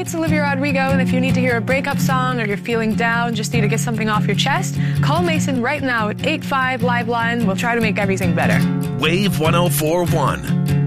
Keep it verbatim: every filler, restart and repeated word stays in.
it's Olivia Rodrigo, and if you need to hear a breakup song or you're feeling down, just need to get something off your chest, call Mason right now at eight five Liveline. We'll try to make everything better. Wave one oh four point one.